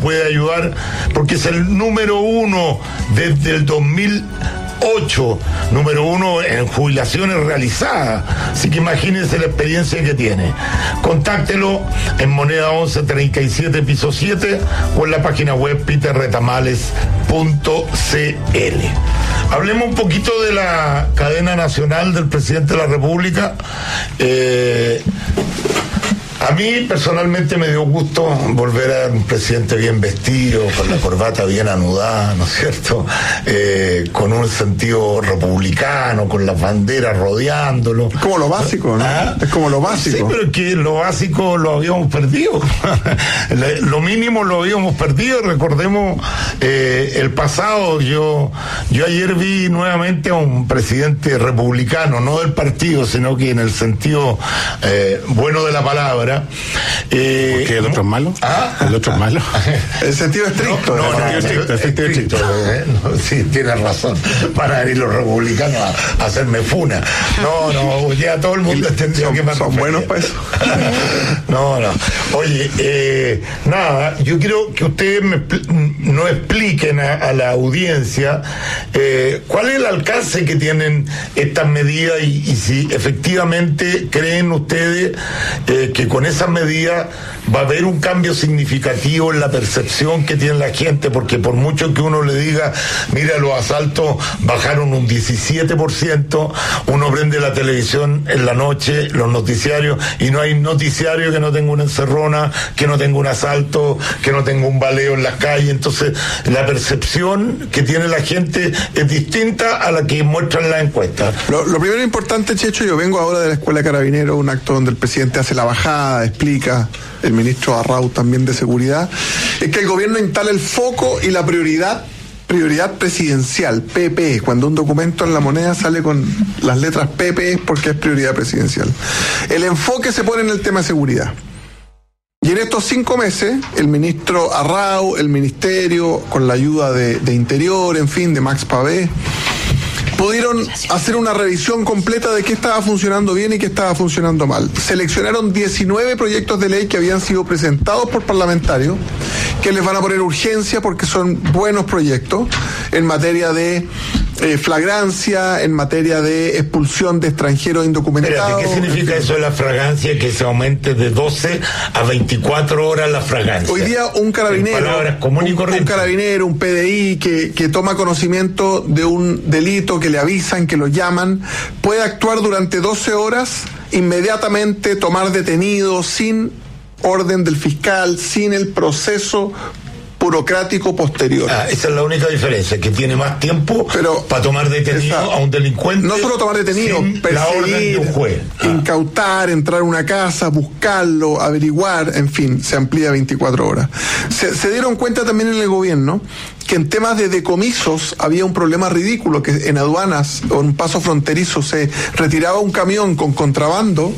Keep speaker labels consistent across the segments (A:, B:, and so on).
A: puede ayudar, porque es el número 1 desde el 2008, número 1 en jubilaciones realizadas. Así que imagínense la experiencia que tiene. Contáctelo en Moneda 1137 piso 7 o en la página web peterretamales.cl. Hablemos un poquito de la cadena nacional del presidente de la República. A mí personalmente me dio gusto volver a ver un presidente bien vestido, con la corbata bien anudada, ¿no es cierto? Con un sentido republicano, con las banderas rodeándolo.
B: Es como lo básico, ¿no?
A: ¿Ah?
B: Es como lo básico.
A: Sí, pero es que lo básico lo habíamos perdido. Lo mínimo lo habíamos perdido. Recordemos el pasado. Yo ayer vi nuevamente a un presidente republicano, no del partido, sino que en el sentido bueno de la palabra. ¿Por
C: qué el otro es malo? ¿El otro es malo?
B: El sentido estricto.
A: El sentido estricto. Sí, tienes razón. Van a venir los republicanos a hacerme funa. No, ya todo el mundo entendió que me
B: son buenos para eso.
A: No. Oye, nada, yo quiero que ustedes nos expliquen a la audiencia cuál es el alcance que tienen estas medidas y si efectivamente creen ustedes que con esas medidas va a haber un cambio significativo en la percepción que tiene la gente, porque por mucho que uno le diga, mira, los asaltos bajaron un 17%, uno prende la televisión en la noche, los noticiarios, y no hay noticiario que no tenga una encerrona, que no tenga un asalto, que no tenga un baleo en las calles. Entonces, la percepción que tiene la gente es distinta a la que muestran las encuestas.
B: Lo primero importante, Checho, yo vengo ahora de la Escuela de Carabineros, un acto donde el presidente hace la bajada, explica, el ministro Arrau también de Seguridad, es que el gobierno instala el foco y la prioridad presidencial, PP. Cuando un documento en La Moneda sale con las letras PP es porque es prioridad presidencial. El enfoque se pone en el tema de seguridad. Y en estos 5 meses, el ministro Arrau, el ministerio, con la ayuda de Interior, en fin, de Max Pavé, pudieron hacer una revisión completa de qué estaba funcionando bien y qué estaba funcionando mal. Seleccionaron 19 proyectos de ley que habían sido presentados por parlamentarios, que les van a poner urgencia porque son buenos proyectos en materia de flagrancia, en materia de expulsión de extranjeros indocumentados.
A: ¿Qué significa eso de la flagrancia? Que se aumente de 12 a 24 horas la flagrancia.
B: Hoy día un carabinero, un carabinero, un PDI que toma conocimiento de un delito, que le avisan, que lo llaman, puede actuar durante 12 horas, inmediatamente tomar detenido, sin orden del fiscal, sin el proceso burocrático posterior.
A: Esa es la única diferencia, que tiene más tiempo para tomar detenido a un delincuente.
B: No solo tomar detenido, perseguir,
A: la orden de un juez.
B: Incautar, entrar a una casa, buscarlo, averiguar, en fin, se amplía 24 horas. Se dieron cuenta también en el gobierno que en temas de decomisos había un problema ridículo, que en aduanas o en un paso fronterizo se retiraba un camión con contrabando.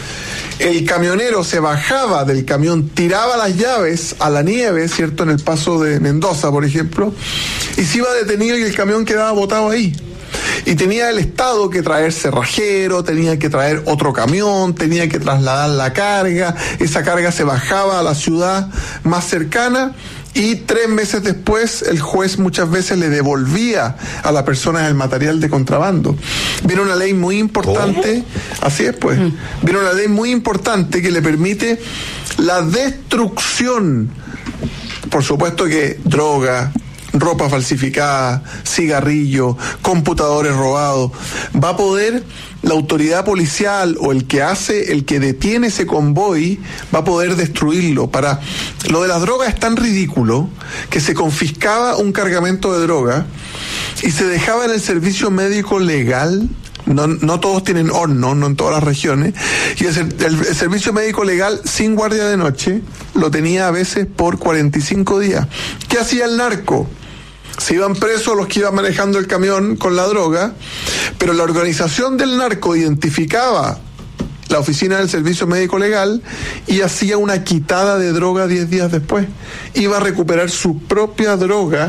B: El camionero se bajaba del camión, tiraba las llaves a la nieve, ¿cierto?, en el paso de Mendoza, por ejemplo, y se iba detenido y el camión quedaba botado ahí. Y tenía el Estado que traer cerrajero, tenía que traer otro camión, tenía que trasladar la carga, esa carga se bajaba a la ciudad más cercana, y 3 meses después el juez muchas veces le devolvía a la persona el material de contrabando. Viene una ley muy importante. ¿Cómo? Así es, pues. Viene una ley muy importante que le permite la destrucción, por supuesto que droga, ropa falsificada, cigarrillo, computadores robados. Va a poder la autoridad policial o el que detiene ese convoy, va a poder destruirlo. Lo de las drogas es tan ridículo que se confiscaba un cargamento de droga y se dejaba en el servicio médico legal. No todos tienen horno, no en todas las regiones, y el servicio médico legal sin guardia de noche lo tenía a veces por 45 días. ¿Qué hacía el narco? Se iban presos los que iban manejando el camión con la droga, pero la organización del narco identificaba la oficina del servicio médico legal y hacía una quitada de droga 10 días después. Iba a recuperar su propia droga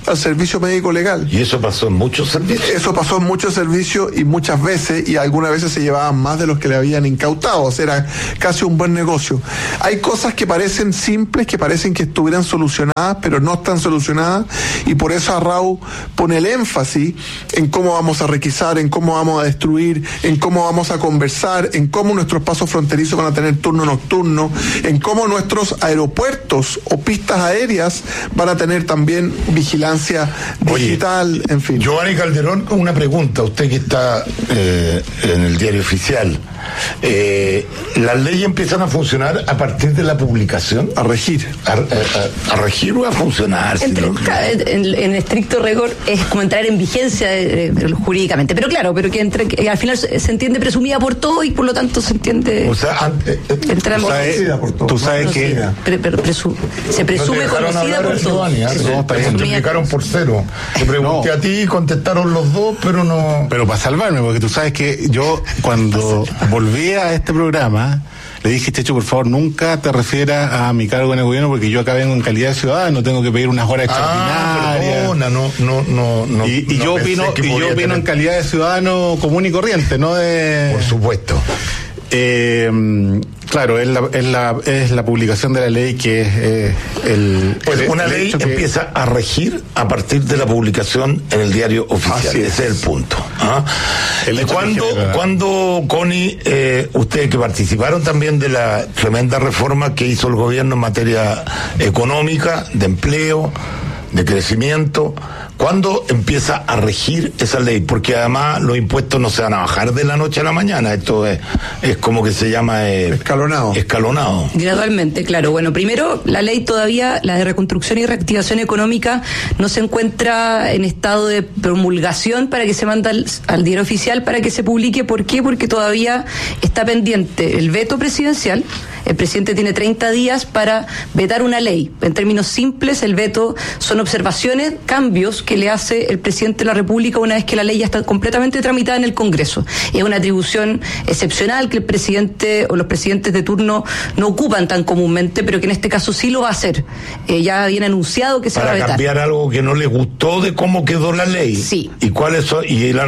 B: al servicio médico legal.
A: ¿Y eso pasó en muchos servicios?
B: Eso pasó en muchos servicios y muchas veces, y algunas veces se llevaban más de los que le habían incautado, o sea, era casi un buen negocio. Hay cosas que parecen simples, que parecen que estuvieran solucionadas, pero no están solucionadas, y por eso Arrau pone el énfasis en cómo vamos a requisar, en cómo vamos a destruir, en cómo vamos a conversar, en cómo nuestros pasos fronterizos van a tener turno nocturno, en cómo nuestros aeropuertos o pistas aéreas van a tener también vigilancia digital. Oye, en fin.
A: Giovanni Calderón, una pregunta, usted que está en el Diario Oficial. ¿Las leyes empiezan a funcionar a partir de la publicación?
B: A regir.
A: ¿A regir o a funcionar?
D: En estricto rigor es como entrar en vigencia jurídicamente, pero claro, pero que al final se entiende presumida por todo y por lo tanto se entiende.
A: O sea,
C: tú sabes que
D: se presume conocida por todo.
A: Se multiplicaron por cero. Te pregunté a ti y contestaron los dos, pero no.
C: Pero para salvarme, porque tú sabes que yo cuando volví a este programa le dije, Checho, por favor, nunca te refieras a mi cargo en el gobierno, porque yo acá vengo en calidad de ciudadano, tengo que pedir unas horas extraordinarias.
A: No.
C: Y yo opino en calidad de ciudadano común y corriente, no de.
A: Por supuesto.
C: Claro, es la publicación de la ley que es
A: una ley que empieza a regir a partir de la publicación en el Diario Oficial. Ese es el punto. ¿Cuándo, Connie, ustedes que participaron también de la tremenda reforma que hizo el gobierno en materia económica, de empleo, de crecimiento, ¿cuándo empieza a regir esa ley? Porque además los impuestos no se van a bajar de la noche a la mañana, esto es como que se llama escalonado.
D: Gradualmente, claro. Bueno, primero, la ley todavía, la de reconstrucción y reactivación económica, no se encuentra en estado de promulgación para que se mande al Diario Oficial para que se publique. ¿Por qué? Porque todavía está pendiente el veto presidencial. El presidente tiene 30 días para vetar una ley. En términos simples, el veto son observaciones, cambios que le hace el presidente de la República una vez que la ley ya está completamente tramitada en el Congreso. Es una atribución excepcional que el presidente o los presidentes de turno no ocupan tan comúnmente, pero que en este caso sí lo va a hacer. Ya viene anunciado que se va a vetar.
A: Para cambiar algo que no le gustó de cómo quedó la ley.
D: Sí.
A: ¿Y cuáles son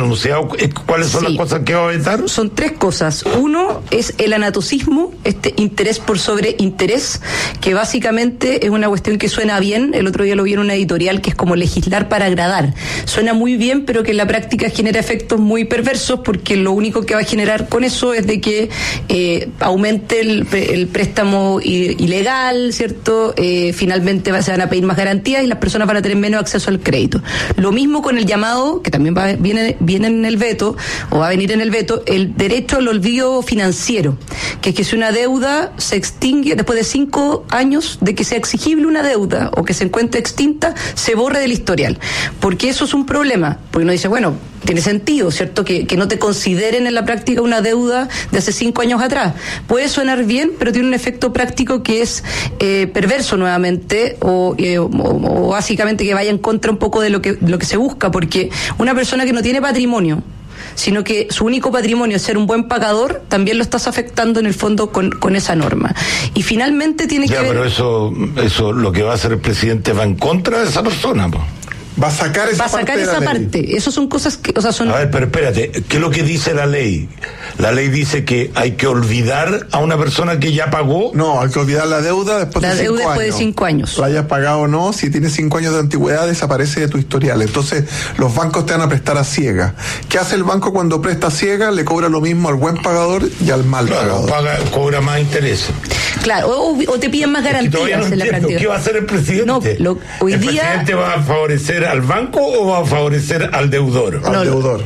A: las cosas que va a vetar?
D: Son tres cosas. Uno es el anatocismo, interés por sobre interés, que básicamente es una cuestión que suena bien. El otro día lo vi en una editorial que es como legislar para agradar. Suena muy bien, pero que en la práctica genera efectos muy perversos, porque lo único que va a generar con eso es de que aumente el préstamo ilegal, ¿cierto? Finalmente se van a pedir más garantías y las personas van a tener menos acceso al crédito. Lo mismo con el llamado, que también viene en el veto, o va a venir en el veto, el derecho al olvido financiero, que es que si una deuda se extingue después de 5 años de que sea exigible una deuda o que se encuentre extinta, se borre del historial. Porque eso es un problema, porque uno dice, bueno, tiene sentido, ¿cierto? Que no te consideren en la práctica una deuda de hace 5 años atrás. Puede sonar bien, pero tiene un efecto práctico que es perverso nuevamente, o básicamente que vaya en contra un poco de lo que se busca, porque una persona que no tiene patrimonio, sino que su único patrimonio es ser un buen pagador, también lo estás afectando en el fondo con esa norma. Y finalmente tiene que ver...
A: pero eso lo que va a hacer el presidente va en contra de esa persona, po.
B: Va a sacar esa parte.
D: Eso son cosas que, son...
A: A ver, pero espérate, ¿qué es lo que dice la ley? La ley dice que hay que olvidar a una persona que ya pagó.
B: No, hay que olvidar la deuda después de
D: 5 años.
B: La hayas pagado o no, si tienes 5 años de antigüedad, desaparece de tu historial. Entonces, los bancos te van a prestar a ciega. ¿Qué hace el banco cuando presta a ciega? Le cobra lo mismo al buen pagador y al mal pagador.
A: Cobra más intereses.
D: Claro, o te piden más garantías en la práctica.
A: ¿Qué va a hacer el presidente?
D: ¿El presidente
A: va a favorecer al banco o va a favorecer al deudor?
B: Al deudor.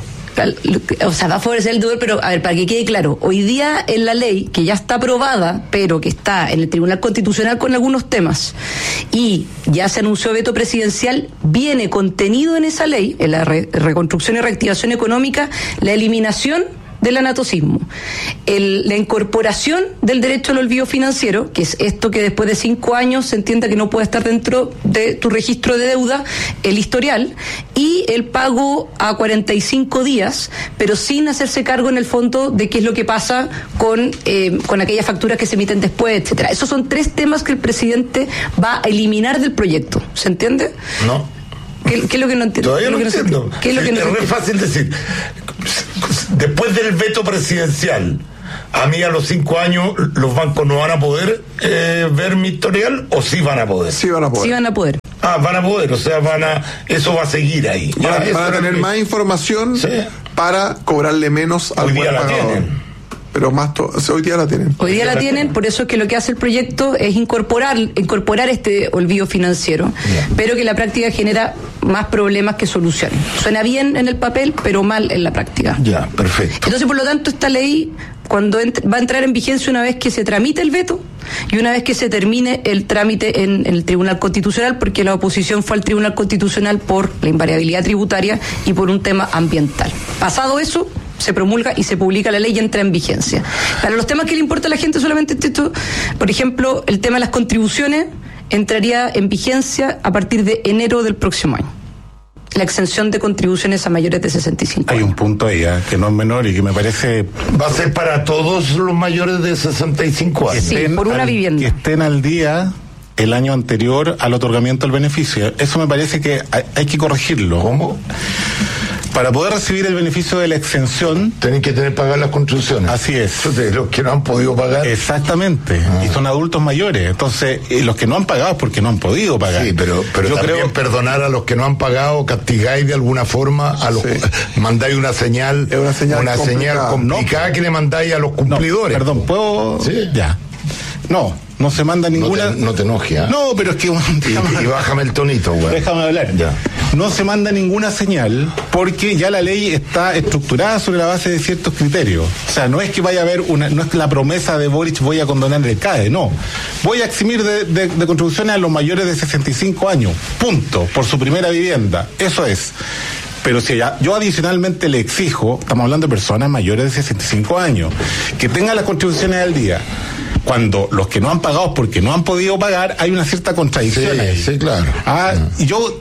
D: O sea, va a favorecer el deudor, pero a ver, para que quede claro, hoy día en la ley, que ya está aprobada, pero que está en el Tribunal Constitucional con algunos temas, y ya se anunció veto presidencial, viene contenido en esa ley, en la reconstrucción y reactivación económica, la eliminación del anatocismo, la incorporación del derecho al olvido financiero, que es esto que después de 5 años se entienda que no puede estar dentro de tu registro de deuda, el historial, y el pago a 45 días, pero sin hacerse cargo en el fondo de qué es lo que pasa con aquellas facturas que se emiten después, etcétera. Esos son 3 temas que el presidente va a eliminar del proyecto, ¿se entiende?
A: No.
D: ¿Qué es lo que no entiendo?
A: Todavía no entiendo.
D: ¿Qué es lo que no entiendo?
A: Es fácil decir. Después del veto presidencial, a mí a los 5 años los bancos no van a poder ver mi historial, o sí van a poder.
B: Sí van a poder.
D: Sí van a poder.
A: Van a poder, o sea, eso va a seguir ahí.
B: Van a tener más información para cobrarle menos al buen pagador. Pero hoy día la tienen.
D: Hoy día la tienen, por eso es que lo que hace el proyecto es incorporar este olvido financiero, pero que la práctica genera más problemas que soluciones. Suena bien en el papel, pero mal en la práctica.
A: Ya, perfecto.
D: Entonces, por lo tanto, esta ley va a entrar en vigencia una vez que se tramite el veto y una vez que se termine el trámite en el Tribunal Constitucional, porque la oposición fue al Tribunal Constitucional por la invariabilidad tributaria y por un tema ambiental. Pasado eso, se promulga y se publica la ley y entra en vigencia. Para los temas que le importa a la gente, solamente esto, por ejemplo, el tema de las contribuciones entraría en vigencia a partir de enero del próximo año. La exención de contribuciones a mayores de 65 años.
C: Hay un punto ahí que no es menor y que me parece...
A: ¿Va a ser para todos los mayores de 65 años?
D: Sí, por una vivienda.
C: Que estén al día el año anterior al otorgamiento del beneficio. Eso me parece que hay que corregirlo.
A: ¿Cómo?
C: Para poder recibir el beneficio de la exención...
A: Tienen que pagar las contribuciones.
C: Así es.
A: De los que no han podido pagar.
C: Exactamente. Y son adultos mayores. Entonces, los que no han pagado es porque no han podido pagar.
A: Sí, pero yo también perdonar a los que no han pagado, castigáis de alguna forma, mandáis una señal complicada que le mandáis a los cumplidores.
C: Perdón, ¿puedo?
A: Sí.
C: Ya. No se manda ninguna...
A: No te enojes, ¿eh?
C: No, pero es que...
A: Y bájame el tonito, güey.
C: Déjame hablar.
A: Ya.
C: No se manda ninguna señal porque ya la ley está estructurada sobre la base de ciertos criterios. O sea, no es que vaya a haber no es que la promesa de Boric voy a condonar el CAE, no. Voy a eximir de contribuciones a los mayores de 65 años. Punto. Por su primera vivienda. Eso es. Pero si yo adicionalmente le exijo, estamos hablando de personas mayores de 65 años, que tengan las contribuciones al día, cuando los que no han pagado porque no han podido pagar, hay una cierta contradicción ahí.
A: Sí, claro.
C: Y yo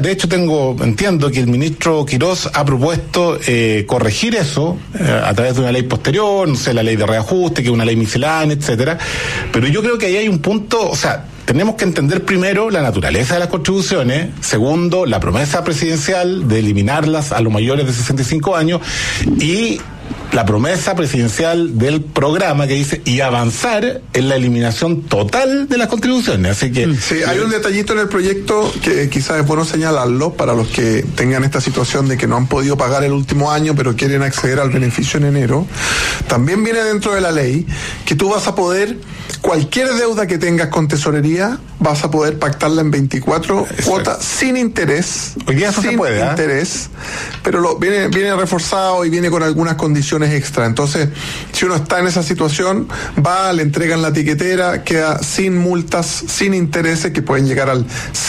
C: entiendo que el ministro Quirós ha propuesto corregir eso a través de una ley posterior, no sé, la ley de reajuste, que es una ley miscelánea, etcétera. Pero yo creo que ahí hay un punto, o sea, tenemos que entender primero la naturaleza de las contribuciones, segundo, la promesa presidencial de eliminarlas a los mayores de 65 años y la promesa presidencial del programa que dice y avanzar en la eliminación total de las contribuciones. Así que
B: sí, hay un detallito en el proyecto que quizás es bueno señalarlo para los que tengan esta situación de que no han podido pagar el último año pero quieren acceder al beneficio en enero. También viene dentro de la ley que tú vas a poder, cualquier deuda que tengas con tesorería, vas a poder pactarla en 24 cuotas sin interés.
C: Hoy día eso
B: sin
C: se puede,
B: interés, pero viene reforzado y viene con algunas condiciones extra. Entonces, si uno está en esa situación, le entregan la tiquetera, queda sin multas, sin intereses que pueden llegar al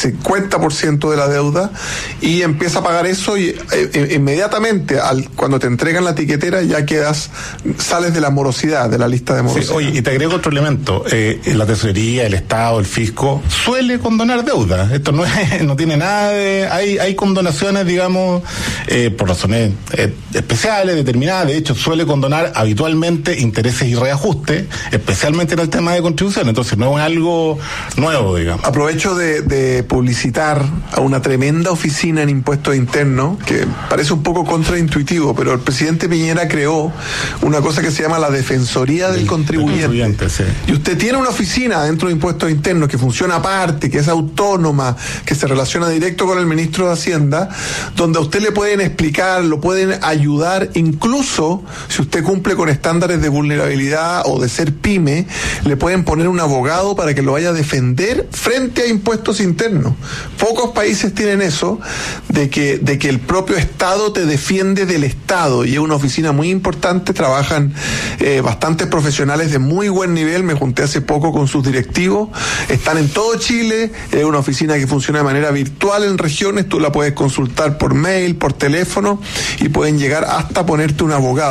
B: 50% de la deuda y empieza a pagar eso y inmediatamente cuando te entregan la tiquetera ya sales de la morosidad, de la lista de morosidad.
C: Sí, oye, y te agrego otro elemento. La tesorería, el Estado, el fisco suele condonar deuda. Esto no tiene nada de... Hay condonaciones, digamos, por razones especiales, determinadas. De hecho, suele condonar habitualmente intereses y reajustes, especialmente en el tema de contribución. Entonces, no es algo nuevo, digamos.
B: Aprovecho de publicitar a una tremenda oficina en impuestos internos, que parece un poco contraintuitivo, pero el presidente Piñera creó una cosa que se llama la Defensoría del Contribuyente.
C: Sí.
B: Y usted tiene una oficina dentro de impuestos internos que funciona aparte, que es autónoma, que se relaciona directo con el ministro de Hacienda, donde a usted le pueden explicar, lo pueden ayudar, incluso si usted cumple con estándares de vulnerabilidad o de ser pyme, le pueden poner un abogado para que lo vaya a defender frente a impuestos internos. Pocos países tienen eso, de que el propio Estado te defiende del Estado, y es una oficina muy importante, trabajan bastantes profesionales de muy buen nivel, me junté hace poco con sus directivos, están en todo Chile, es una oficina que funciona de manera virtual en regiones, tú la puedes consultar por mail, por teléfono, y pueden llegar hasta ponerte un abogado.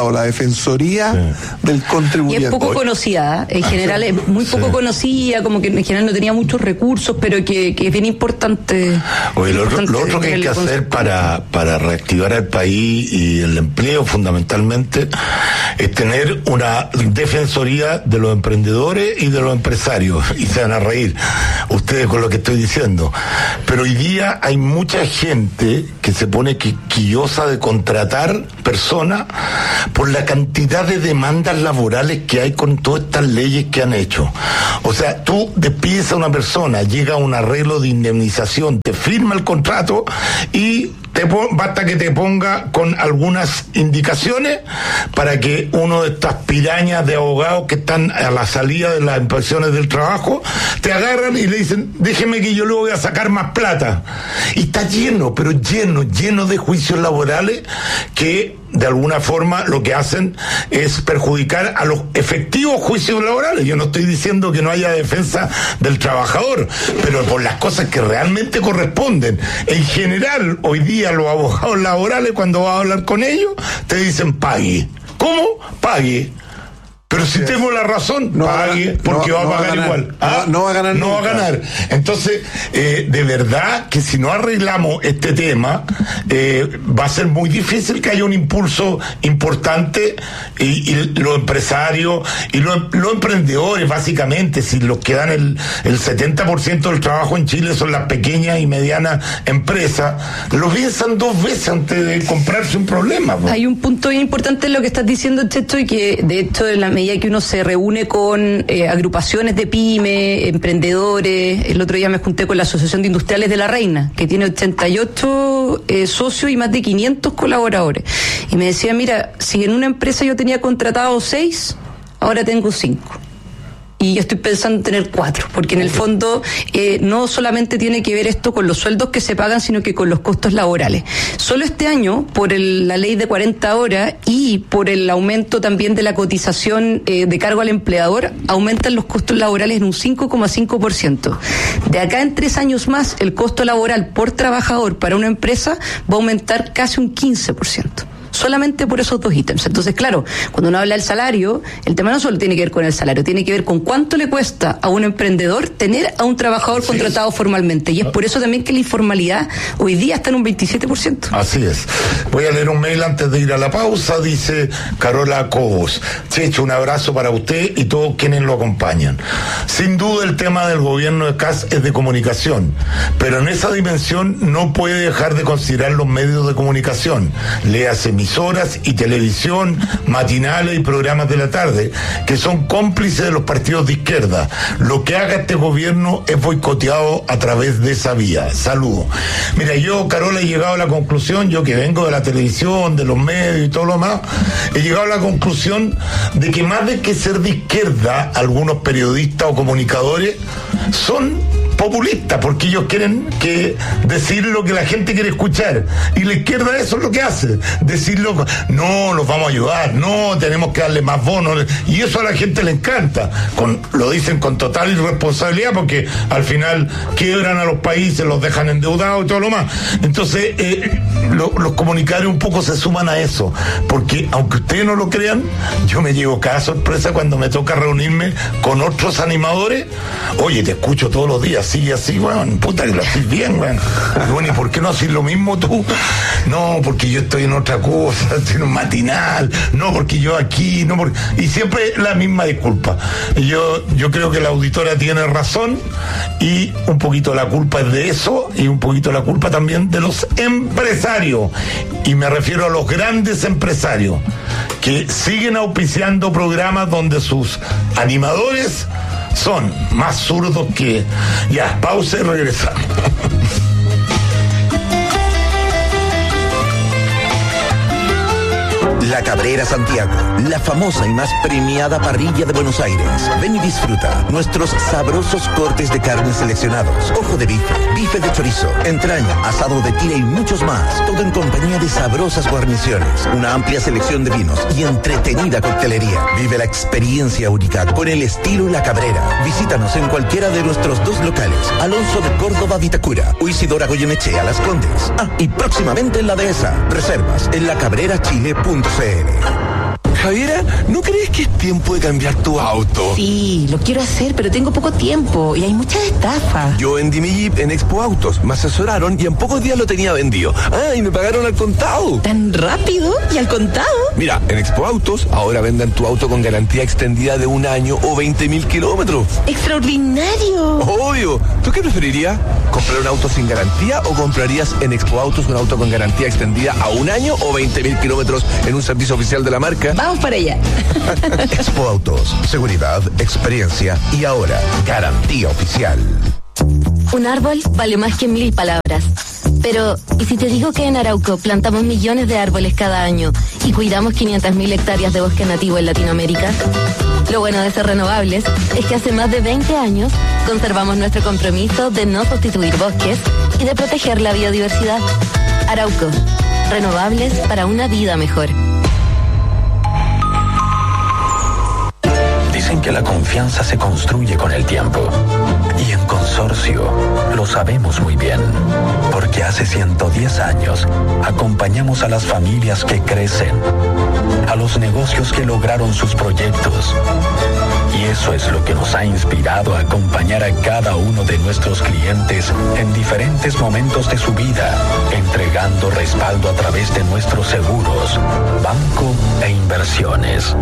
B: Estado, la Defensoría del Contribuyente.
D: Y es poco conocida, en general es muy poco conocida, como que en general no tenía muchos recursos, pero que es bien importante.
A: Oye, lo otro que hay que hacer para reactivar el país y el empleo fundamentalmente es tener una defensoría de los emprendedores y de los empresarios, y se van a reír ustedes con lo que estoy diciendo, pero hoy día hay mucha gente que se pone quillosa de contratar personas por la cantidad de demandas laborales que hay con todas estas leyes que han hecho. O sea, tú despides a una persona, llega a un arreglo de indemnización, te firma el contrato y basta que te ponga con algunas indicaciones para que uno de estas pirañas de abogados que están a la salida de las inspecciones del trabajo te agarran y le dicen, déjeme que yo le voy a sacar más plata. Y está lleno, pero lleno de juicios laborales que de alguna forma lo que hacen es perjudicar a los efectivos juicios laborales. Yo no estoy diciendo que no haya defensa del trabajador, pero por las cosas que realmente corresponden. En general, hoy día los abogados laborales, cuando vas a hablar con ellos, te dicen pague. ¿Cómo? Pague. Pero si tengo la razón, pague, porque va a pagar igual.
B: No va a ganar.
A: No va a ganar. Entonces, de verdad que si no arreglamos este tema, va a ser muy difícil que haya un impulso importante y los empresarios y los emprendedores, básicamente, si los que dan el 70% del trabajo en Chile son las pequeñas y medianas empresas, lo piensan 2 veces antes de comprarse un problema.
D: Hay un punto bien importante en lo que estás diciendo, Checho, y que de hecho en la medida que uno se reúne con agrupaciones de pyme, emprendedores, el otro día me junté con la Asociación de Industriales de La Reina, que tiene 88 socios y más de 500 colaboradores, y me decía, mira, si en una empresa yo tenía contratado 6, ahora tengo 5. Y yo estoy pensando en tener 4, porque en el fondo no solamente tiene que ver esto con los sueldos que se pagan, sino que con los costos laborales. Solo este año, por la ley de 40 horas y por el aumento también de la cotización de cargo al empleador, aumentan los costos laborales en un 5,5%. De acá en 3 años más, el costo laboral por trabajador para una empresa va a aumentar casi un 15%. Solamente por esos 2 ítems. Entonces, claro, cuando uno habla del salario, el tema no solo tiene que ver con el salario, tiene que ver con cuánto le cuesta a un emprendedor tener a un trabajador contratado formalmente. Y es por eso también que la informalidad hoy día está en un 27%.
A: Así es. Voy a leer un mail antes de ir a la pausa. Dice Carola Cobos: Checho, un abrazo para usted y todos quienes lo acompañan. Sin duda el tema del gobierno de Kast es de comunicación, pero en esa dimensión no puede dejar de considerar los medios de comunicación. Léase emisoras y televisión, matinales y programas de la tarde, que son cómplices de los partidos de izquierda. Lo que haga este gobierno es boicoteado a través de esa vía. Saludos. Mira, yo, Carola, he llegado a la conclusión, yo que vengo de la televisión, de los medios y todo lo más, he llegado a la conclusión de que más de que ser de izquierda, algunos periodistas o comunicadores son populistas, porque ellos quieren decir lo que la gente quiere escuchar, y la izquierda eso es lo que hace, decirlo, no, los vamos a ayudar, no, tenemos que darle más bonos, y eso a la gente le encanta, lo dicen con total irresponsabilidad, porque al final quiebran a los países, los dejan endeudados y todo lo más. Entonces los comunicadores un poco se suman a eso, porque aunque ustedes no lo crean, yo me llevo cada sorpresa cuando me toca reunirme con otros animadores. Oye, te escucho todos los días, sigue así, weón, puta que lo haces bien, weón. Bueno, ¿y por qué no haces lo mismo tú? No, porque yo estoy en otra cosa, estoy en un matinal, no, porque yo aquí, no, porque... Y siempre la misma disculpa. Y yo creo que la auditora tiene razón, y un poquito la culpa es de eso, y un poquito la culpa también de los empresarios, y me refiero a los grandes empresarios, que siguen auspiciando programas donde sus animadores son más zurdos que... Ya, pausa y regresamos.
E: La Cabrera Santiago, la famosa y más premiada parrilla de Buenos Aires. Ven y disfruta nuestros sabrosos cortes de carne seleccionados, ojo de bife, bife de chorizo, entraña, asado de tira y muchos más. Todo en compañía de sabrosas guarniciones, una amplia selección de vinos y entretenida coctelería. Vive la experiencia única con el estilo La Cabrera. Visítanos en cualquiera de nuestros 2 locales, Alonso de Córdoba, Vitacura, o Isidora Goyenechea, Las Condes. Y próximamente en la Dehesa. Reservas en lacabrerachile.cl.
F: Javiera, ¿no crees que es tiempo de cambiar tu auto?
G: Sí, lo quiero hacer, pero tengo poco tiempo y hay muchas estafas.
F: Yo vendí mi Jeep en Expo Autos, me asesoraron y en pocos días lo tenía vendido. Ah, y me pagaron al contado.
G: ¿Tan rápido y al contado?
F: Mira, en Expo Autos ahora venden tu auto con garantía extendida de 1 año o 20.000 kilómetros.
G: ¡Extraordinario!
F: Obvio. ¿Tú qué preferirías? ¿Comprar un auto sin garantía o comprarías en Expo Autos un auto con garantía extendida a 1 año o 20.000 kilómetros en un servicio oficial de la marca?
G: Vamos para allá.
E: Expo Autos, seguridad, experiencia y ahora garantía oficial.
H: Un árbol vale más que 1000 palabras. Pero, ¿y si te digo que en Arauco plantamos millones de árboles cada año y cuidamos 500.000 hectáreas de bosque nativo en Latinoamérica? Lo bueno de ser renovables es que hace más de 20 años conservamos nuestro compromiso de no sustituir bosques y de proteger la biodiversidad. Arauco, renovables para una vida mejor.
I: Dicen que la confianza se construye con el tiempo. Y en Consorcio lo sabemos muy bien, porque hace 110 años acompañamos a las familias que crecen, a los negocios que lograron sus proyectos. Y eso es lo que nos ha inspirado a acompañar a cada uno de nuestros clientes en diferentes momentos de su vida, entregando respaldo a través de nuestros seguros, banco e inversiones.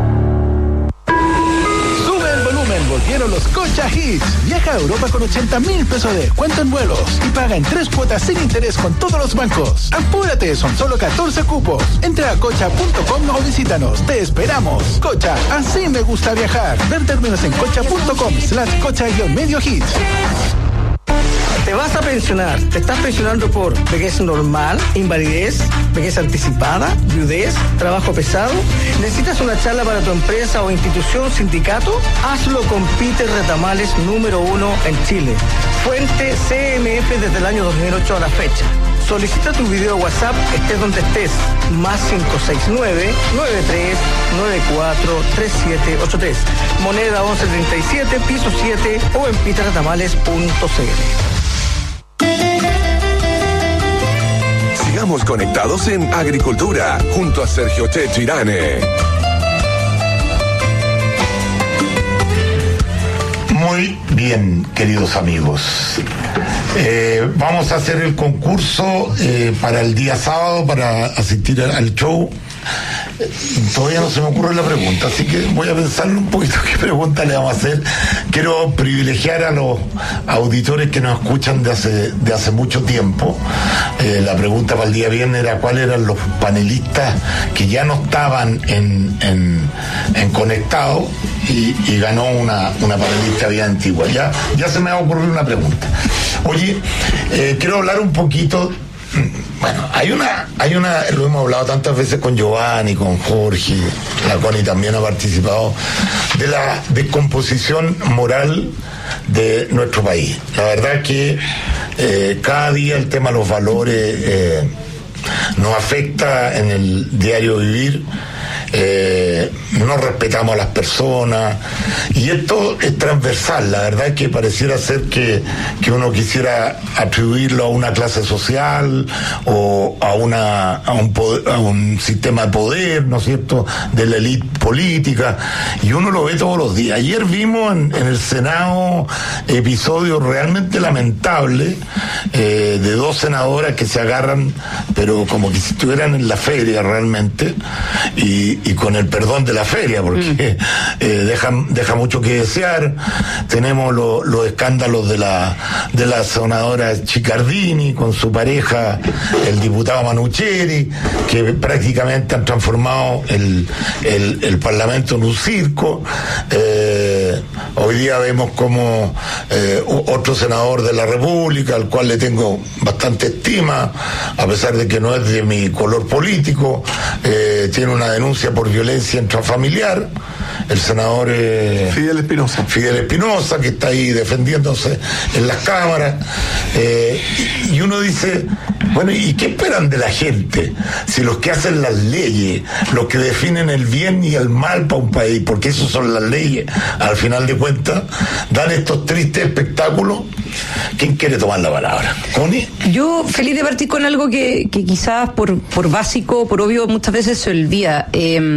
J: Volvieron los Cocha Hits. Viaja a Europa con 80.000 pesos de descuento en vuelos y paga en 3 cuotas sin interés con todos los bancos. Apúrate, son solo 14 cupos. Entra a cocha.com o visítanos. Te esperamos. Cocha, así me gusta viajar. Ver términos en cocha.com/cocha-medio hits.
K: Te vas a pensionar. ¿Te estás pensionando por vejez normal, invalidez, vejez anticipada, viudez, trabajo pesado? ¿Necesitas una charla para tu empresa o institución, sindicato? Hazlo con Peter Retamales, número 1 en Chile. Fuente CMF desde el año 2008 a la fecha. Solicita tu video WhatsApp, estés donde estés. Más 569-9394-3783. Moneda 1137, piso 7 o en peterretamales.cl.
F: Sigamos conectados en Agricultura, junto a Sergio Checho Irane.
A: Muy bien, queridos amigos. Vamos a hacer el concurso para el día sábado, para asistir al show. Todavía no se me ocurre la pregunta, así que voy a pensarlo un poquito qué pregunta le vamos a hacer. Quiero privilegiar a los auditores que nos escuchan de hace mucho tiempo. La pregunta para el día viernes era cuáles eran los panelistas que ya no estaban en Conectado y ganó una panelista bien antigua. Ya se me va a ocurrir una pregunta. Oye, quiero hablar un poquito. Bueno, hay una, lo hemos hablado tantas veces con Giovanni, con Jorge, la Connie también ha participado, de la descomposición moral de nuestro país. La verdad que cada día el tema de los valores nos afecta en el diario vivir. No respetamos a las personas y esto es transversal. La verdad es que pareciera ser que uno quisiera atribuirlo a una clase social o a un sistema de poder, ¿no es cierto?, de la élite política, y uno lo ve todos los días. Ayer vimos en el Senado episodios realmente lamentables de 2 senadoras que se agarran, pero como que si estuvieran en la feria realmente, y con el perdón de la feria, porque deja mucho que desear. Tenemos los escándalos de la senadora Chiccardini con su pareja, el diputado Manucheri, que prácticamente han transformado el Parlamento en un circo. Hoy día vemos como otro senador de la República, al cual le tengo bastante estima, a pesar de que no es de mi color político, tiene una denuncia por violencia intrafamiliar, el senador
B: Fidel
A: Espinosa, que está ahí defendiéndose en las cámaras, y uno dice, bueno, ¿y qué esperan de la gente? Si los que hacen las leyes, los que definen el bien y el mal para un país, porque eso son las leyes, al final de cuentas, dan estos tristes espectáculos. ¿Quién quiere tomar la palabra? ¿Connie?
D: Yo feliz de partir con algo que quizás por básico, por obvio, muchas veces se olvida.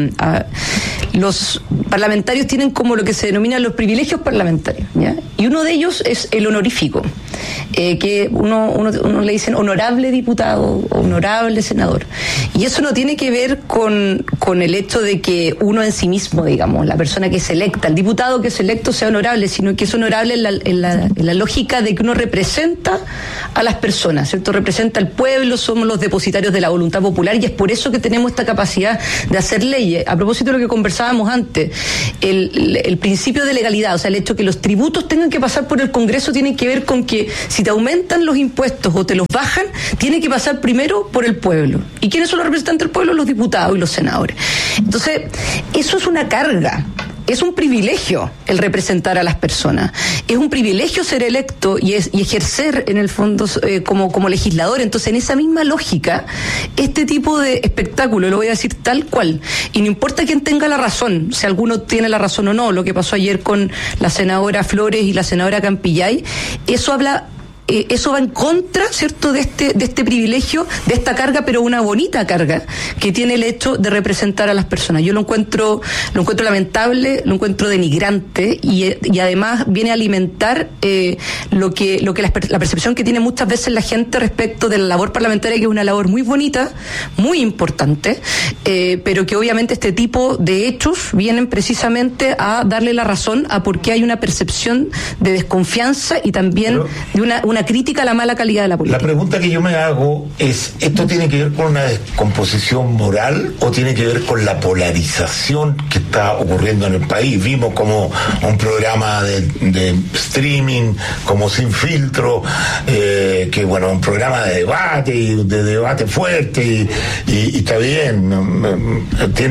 D: Los parlamentarios tienen como lo que se denominan los privilegios parlamentarios, ¿ya? Y uno de ellos es el honorífico, que uno le dicen honorable diputado, honorable senador. Y eso no tiene que ver con el hecho de que uno en sí mismo, digamos, la persona que es electa, el diputado que es electo sea honorable, sino que es honorable en la lógica de que uno representa a las personas, ¿cierto? Representa al pueblo, somos los depositarios de la voluntad popular y es por eso que tenemos esta capacidad de hacer leyes. A propósito de lo que conversábamos antes, el principio de legalidad, o sea, el hecho de que los tributos tengan que pasar por el Congreso tiene que ver con que si te aumentan los impuestos o te los bajan, tiene que pasar primero por el pueblo. ¿Y quiénes son los representantes del pueblo? Los diputados y los senadores. Entonces, eso es una carga. Es un privilegio el representar a las personas. Es un privilegio ser electo y ejercer en el fondo como legislador. Entonces, en esa misma lógica, este tipo de espectáculo, lo voy a decir tal cual, y no importa quién tenga la razón, si alguno tiene la razón o no, lo que pasó ayer con la senadora Flores y la senadora Campillay, eso va en contra, ¿cierto?, de este privilegio, de esta carga, pero una bonita carga que tiene el hecho de representar a las personas. Yo lo encuentro lamentable, lo encuentro denigrante y además viene a alimentar lo que la percepción que tiene muchas veces la gente respecto de la labor parlamentaria, que es una labor muy bonita, muy importante, pero que obviamente este tipo de hechos vienen precisamente a darle la razón a por qué hay una percepción de desconfianza y también de una crítica a la mala calidad de la política.
A: La pregunta que yo me hago es, ¿esto tiene que ver con una descomposición moral o tiene que ver con la polarización que está ocurriendo en el país? Vimos como un programa de streaming, como Sin Filtro, que bueno, un programa de debate fuerte y está bien, tiene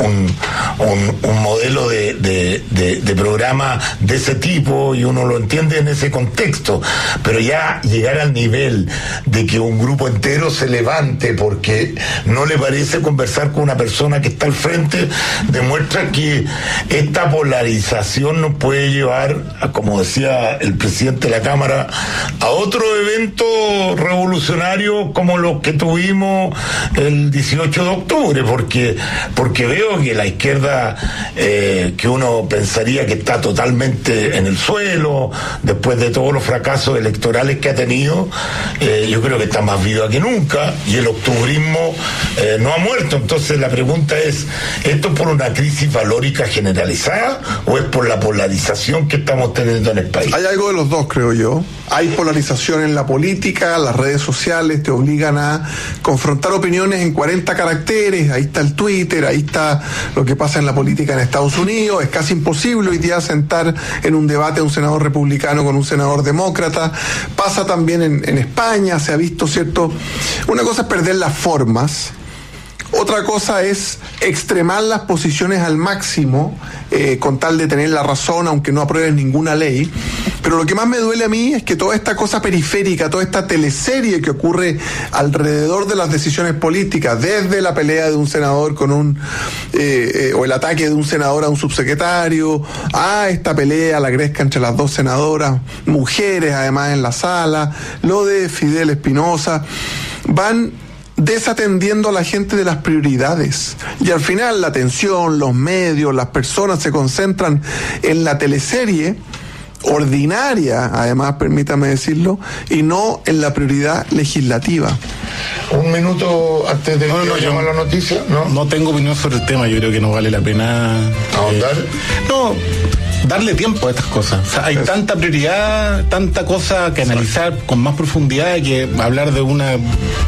A: un modelo de programa de ese tipo y uno lo entiende en ese contexto, pero ya llegar al nivel de que un grupo entero se levante porque no le parece conversar con una persona que está al frente, demuestra que esta polarización nos puede llevar a, como decía el presidente de la Cámara, a otro evento revolucionario como los que tuvimos el 18 de octubre, porque veo que la izquierda, que uno pensaría que está totalmente en el suelo después de todos los fracasos electorales que ha tenido, yo creo que está más viva que nunca y el octubrismo no ha muerto. Entonces la pregunta es, ¿esto es por una crisis valórica generalizada o es por la polarización que estamos teniendo en el país?
B: Hay algo de los dos, creo yo. Hay polarización en la política, las redes sociales te obligan a confrontar opiniones en 40 caracteres, ahí está el Twitter, ahí está lo que pasa en la política en Estados Unidos, es casi imposible hoy día sentar en un debate a un senador republicano con un senador demócrata. Pasa también en España, se ha visto, ¿cierto? Una cosa es perder las formas, otra cosa es extremar las posiciones al máximo, con tal de tener la razón, aunque no apruebes ninguna ley. Pero lo que más me duele a mí es que toda esta cosa periférica, toda esta teleserie que ocurre alrededor de las decisiones políticas, desde la pelea de un senador con o el ataque de un senador a un subsecretario, a esta pelea, la gresca entre las dos senadoras, mujeres además en la sala, lo de Fidel Espinosa, van desatendiendo a la gente de las prioridades y al final la atención, los medios, las personas se concentran en la teleserie ordinaria, además, permítame decirlo, y no en la prioridad legislativa.
A: Un minuto antes de llamar la noticia.
C: No tengo opinión sobre el tema, yo creo que no vale la pena
A: ahondar.
C: Darle tiempo a estas cosas. O sea, hay tanta prioridad, tanta cosa que analizar con más profundidad que hablar de una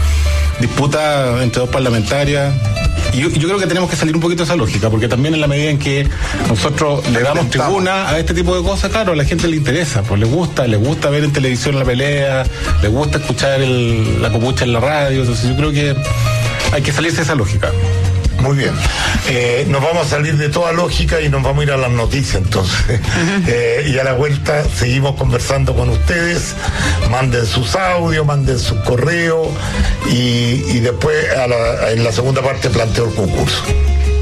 C: disputa entre dos parlamentarias. Y yo creo que tenemos que salir un poquito de esa lógica, porque también en la medida en que nosotros le damos tribuna a este tipo de cosas, claro, a la gente le interesa, pues le gusta ver en televisión la pelea, le gusta escuchar la copucha en la radio. Entonces yo creo que hay que salirse de esa lógica.
A: Muy bien. Nos vamos a salir de toda lógica y nos vamos a ir a las noticias entonces. Y a la vuelta seguimos conversando con ustedes. Manden sus audios, manden sus correos y después en la segunda parte planteo el concurso.